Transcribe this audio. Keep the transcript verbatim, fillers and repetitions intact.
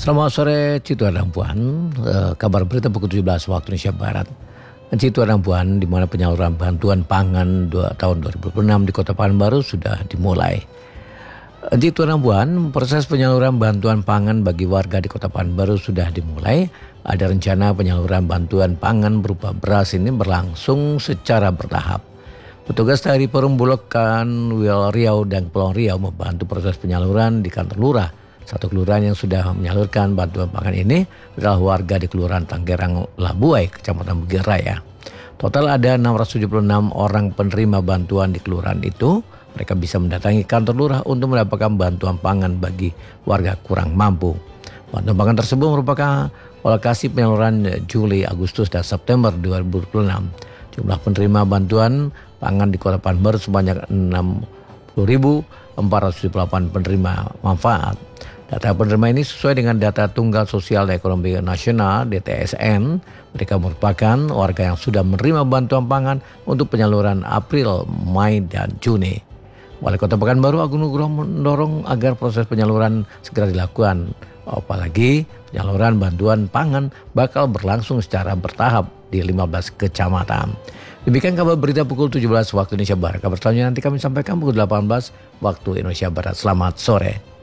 Selamat sore Cituan dan Puan, eh, kabar berita pukul tujuh belas waktu Indonesia Barat. Cituan dan Puan, di mana penyaluran bantuan pangan dua, tahun dua ribu dua puluh enam di Kota Pekanbaru sudah dimulai. Cituan dan Puan, proses penyaluran bantuan pangan bagi warga di Kota Pekanbaru sudah dimulai. Ada rencana penyaluran bantuan pangan berupa beras ini berlangsung secara bertahap. Petugas dari Perum Bulokan, Wil Riau dan Kepulauan Riau membantu proses penyaluran di kantor lurah. Satu kelurahan yang sudah menyalurkan bantuan pangan ini adalah warga di Kelurahan Tanggerang Labuai, Kecamatan Bukit Raya. Total ada enam ratus tujuh puluh enam orang penerima bantuan di kelurahan itu. Mereka bisa mendatangi kantor lurah untuk mendapatkan bantuan pangan bagi warga kurang mampu. Bantuan pangan tersebut merupakan alokasi penyaluran Juli, Agustus, dan September dua ribu dua puluh enam. Jumlah penerima bantuan pangan di Kota Pekanbaru sebanyak enam puluh ribu empat ratus tujuh puluh delapan penerima manfaat. Data penerima ini sesuai dengan data Tunggal Sosial dan Ekonomi Nasional D T S N. Mereka merupakan warga yang sudah menerima bantuan pangan untuk penyaluran April, Mei, dan Juni. Wali Kota Pekanbaru Agung Nugroho mendorong agar proses penyaluran segera dilakukan. Apalagi penyaluran bantuan pangan bakal berlangsung secara bertahap di lima belas kecamatan. Demikian kabar berita pukul tujuh belas waktu Indonesia Barat. Kabar selanjutnya nanti kami sampaikan pukul delapan belas waktu Indonesia Barat. Selamat sore.